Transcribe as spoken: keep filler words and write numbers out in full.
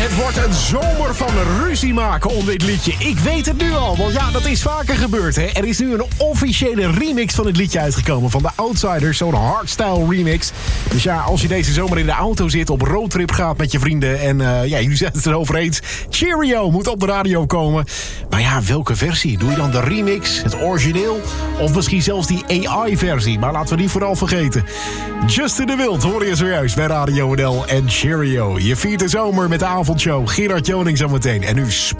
Het wordt een zomer van ruzie maken om dit liedje. Ik weet het nu al, want ja, dat is vaker gebeurd. Hè? Er is nu een officiële remix van het liedje uitgekomen. Van de Outsiders, zo'n hardstyle remix. Dus ja, als je deze zomer in de auto zit, op roadtrip gaat met je vrienden... en uh, ja, jullie zijn het erover eens. Cheerio moet op de radio komen. Maar ja, welke versie? Doe je dan de remix, het origineel... of misschien zelfs die A I-versie? Maar laten we die vooral vergeten. Justin de Wild hoor je zojuist bij Radio N L en Cheerio. Je viert de zomer met de avondshow. Gerard Joning zometeen. En nu